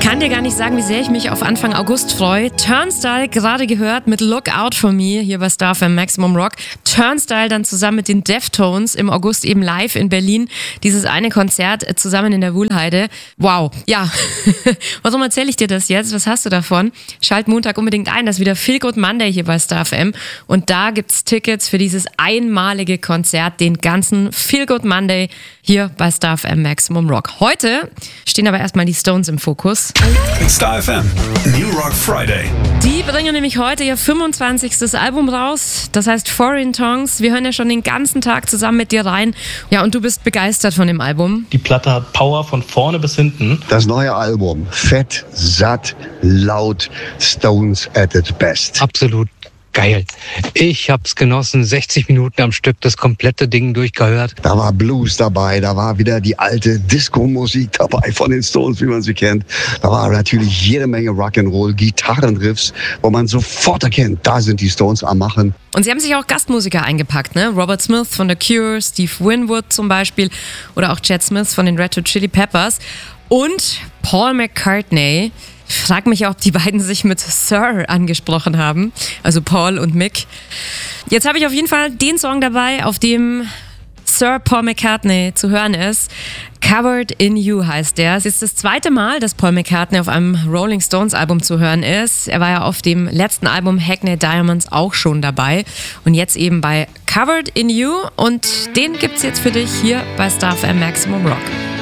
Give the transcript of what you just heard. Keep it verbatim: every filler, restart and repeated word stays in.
kann dir gar nicht sagen, wie sehr ich mich auf Anfang August freue. Turnstile gerade gehört mit Look Out For Me hier bei Star F M Maximum Rock. Turnstile dann zusammen mit den Deftones im August eben live in Berlin. Dieses eine Konzert zusammen in der Wuhlheide. Wow, ja. Warum erzähle ich dir das jetzt? Was hast du davon? Schalt Montag unbedingt ein. Das ist wieder Feel Good Monday hier bei Star F M. Und da gibt's Tickets für dieses einmalige Konzert, den ganzen Feel Good Monday hier bei Star F M Maximum Rock. Heute stehen aber erstmal die Stones im Fokus. Star F M New Rock Friday. Die bringen nämlich heute ihr fünfundzwanzigstes Album raus. Das heißt Foreign Tongues. Wir hören ja schon den ganzen Tag zusammen mit dir rein. Ja, und du bist begeistert von dem Album. Die Platte hat Power von vorne bis hinten. Das neue Album. Fett, satt, laut. Stones at its best. Absolut geil. Ich hab's genossen, sechzig Minuten am Stück das komplette Ding durchgehört. Da war Blues dabei, da war wieder die alte Disco-Musik dabei von den Stones, wie man sie kennt. Da war natürlich jede Menge Rock'n'Roll, Gitarrenriffs, wo man sofort erkennt, da sind die Stones am Machen. Und sie haben sich auch Gastmusiker eingepackt, ne? Robert Smith von The Cure, Steve Winwood zum Beispiel oder auch Chad Smith von den Red Hot Chili Peppers und Paul McCartney. Ich frage mich, ob die beiden sich mit Sir angesprochen haben, also Paul und Mick. Jetzt habe ich auf jeden Fall den Song dabei, auf dem Sir Paul McCartney zu hören ist. Covered in You heißt der. Es ist das zweite Mal, dass Paul McCartney auf einem Rolling Stones Album zu hören ist. Er war ja auf dem letzten Album Hackney Diamonds auch schon dabei und jetzt eben bei Covered in You und den gibt's jetzt für dich hier bei Star F M Maximum Rock.